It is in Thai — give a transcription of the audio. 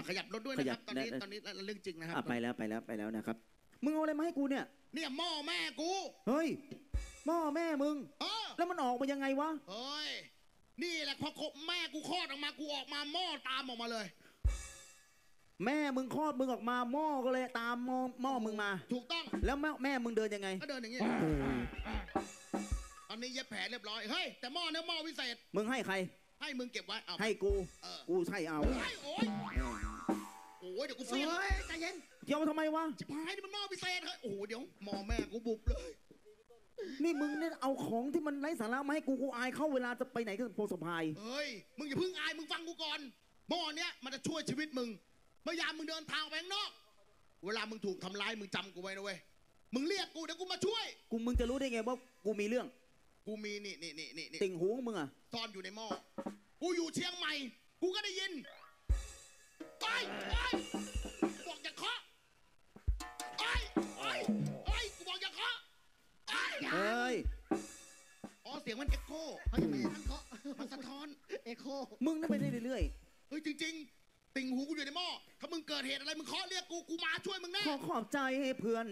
ขยับรถด้วยนะครับตอนนี้เรื่องจริงนะครับไปแล้วนะครับมึงเอาอะไรมาให้กูเนี่ยหม้อแม่กูเฮ้ยหม้อแม่มึงแล้วมันออกมายังไงวะเฮ้ยนี่แหละพอแม่กูคลอดออกมากูออกมาหม้อตามออกมาเลยแม่มึงคลอดมึงออกมาหม้อก็เลยตามหม้อมึงมาถูกต้องแล้วแม่มึงเดินยังไงก็เดินอย่างนี้ตอนนี้เย็บแผลเรียบร้อยเฮ้ยแต่หม้อเนี่ยหม้อพิเศษมึงให้ใครให้มึงเก็บไว้ให้กูใช่เอาโอ้ยเดี๋ยวกูเฟี้ยงใจเย็นเกี่ยวทำไมวะจิบหายนี่มันหม้อพิเศษเฮ้ยโอ้เดี๋ยวหม้อแม่กูบุบเลยนี่มึงเนี่ยเอาของที่มันไร้สาระมาให้กูอายเข้าเวลาจะไปไหนก็โพสพายเฮ้ยมึงอย่าเพิ่งอายมึงฟังกูก่อนหม้อเนี้ยมันจะช่วยชีวิตมึงเมื่อยามมึงเดินทางไปข้างนอกเวลามึงถูกทำร้ายมึงจำกูไว้นะเว้ยมึงเรียกกูเดี๋ยวกูมาช่วยมึงจะรู้ได้ไงว่ากูมีเรื่องกูมีนี่ติ่งหูของมึงอะซ่อนอยู่ในหม้อกูอยู่เชียงใหม่กูก็ได้ยินไปบอกอย่าเคาะกูบอกอย่าเคาะเฮ้ยเสียงมันเอ็กโคไม่มันเคาะมันสะท้อนเอ็กโคมึงนั่นไปเรื่อยเฮ้ยจริงๆติ่งหูกูอยู่ในหม้อถ้ามึงเกิดเหตุอะไรมึงเคาะเรียกกูมาช่วยมึงแน่ขอบใจให้เพื่อน